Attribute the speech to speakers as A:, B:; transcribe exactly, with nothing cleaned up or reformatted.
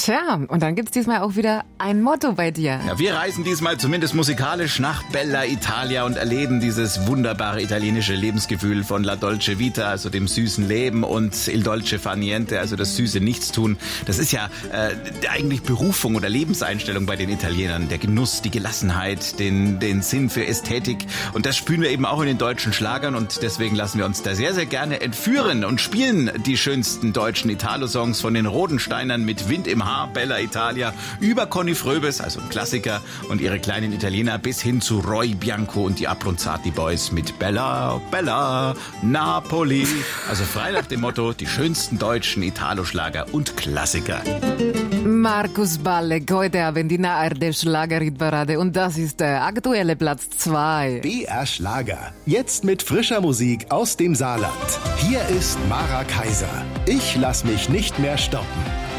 A: Tja, und dann gibt's diesmal auch wieder ein Motto bei dir.
B: Ja, wir reisen diesmal zumindest musikalisch nach Bella Italia und erleben dieses wunderbare italienische Lebensgefühl von La Dolce Vita, also dem süßen Leben, und Il Dolce Far Niente, also das süße Nichtstun. Das ist ja äh, eigentlich Berufung oder Lebenseinstellung bei den Italienern. Der Genuss, die Gelassenheit, den, den Sinn für Ästhetik. Und das spüren wir eben auch in den deutschen Schlagern, und deswegen lassen wir uns da sehr, sehr gerne entführen und spielen die schönsten deutschen Italo-Songs von den Rodensteinern mit Wind im Haar, Bella Italia, über Conny Fröbes, also ein Klassiker, und ihre kleinen Italiener, bis hin zu Roy Bianco und die Abronzati Boys mit Bella, Bella, Napoli. Also frei nach dem Motto, die schönsten deutschen Italo-Schlager und Klassiker.
A: Markus Balek, heute Abend in der A R D Schlagerhitparade, und das ist der aktuelle Platz zwei.
C: B R Schlager, jetzt mit frischer Musik aus dem Saarland. Hier ist Mara Kaiser. Ich lass mich nicht mehr stoppen.